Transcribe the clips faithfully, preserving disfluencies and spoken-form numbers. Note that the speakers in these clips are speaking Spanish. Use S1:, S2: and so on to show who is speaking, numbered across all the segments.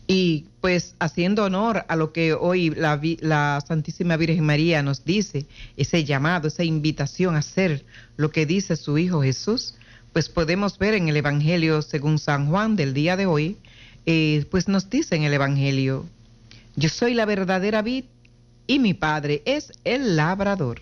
S1: Y pues haciendo honor a lo que hoy la, la Santísima Virgen María nos dice, ese llamado, esa invitación a hacer lo que dice su Hijo Jesús, pues podemos ver en el Evangelio según San Juan del día de hoy, eh, pues nos dice en el Evangelio, yo soy la verdadera vid y mi Padre es el labrador.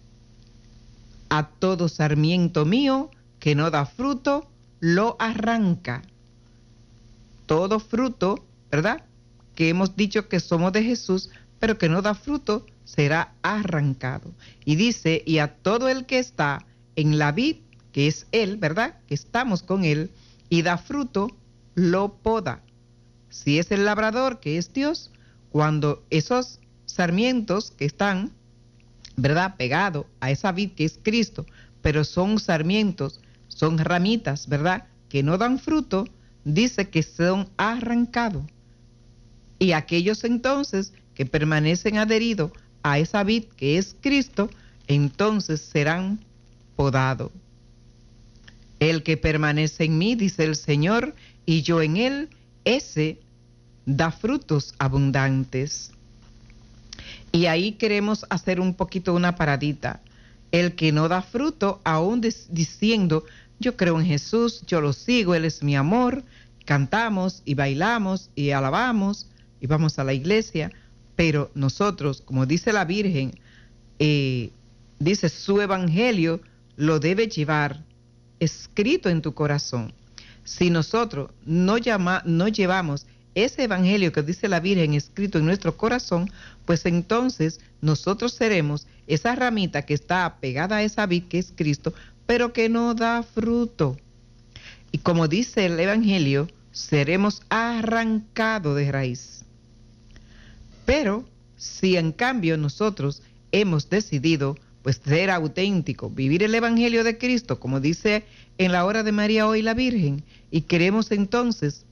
S1: A todo sarmiento mío que no da fruto, lo arranca. Todo fruto, ¿verdad?, que hemos dicho que somos de Jesús, pero que no da fruto, será arrancado. Y dice, y a todo el que está en la vid, que es Él, ¿verdad?, que estamos con Él, y da fruto, lo poda. Si es el labrador, que es Dios, cuando esos sarmientos que están, ¿verdad?, pegados a esa vid que es Cristo, pero son sarmientos, son ramitas, ¿verdad?, que no dan fruto, dice que son arrancados. Y aquellos entonces que permanecen adheridos a esa vid que es Cristo, entonces serán podados. El que permanece en mí, dice el Señor, y yo en él, ese da frutos abundantes. Y ahí queremos hacer un poquito una paradita. El que no da fruto, aún diciendo, yo creo en Jesús, yo lo sigo, Él es mi amor, cantamos y bailamos y alabamos y vamos a la iglesia, pero nosotros, como dice la Virgen, eh, dice su evangelio lo debe llevar escrito en tu corazón. Si nosotros no, llama, no llevamos ese evangelio que dice la Virgen escrito en nuestro corazón, pues entonces nosotros seremos esa ramita que está pegada a esa vid que es Cristo, pero que no da fruto. Y como dice el evangelio, seremos arrancados de raíz. Pero si en cambio nosotros hemos decidido pues ser auténticos, vivir el evangelio de Cristo, como dice en la hora de María hoy la Virgen, y queremos entonces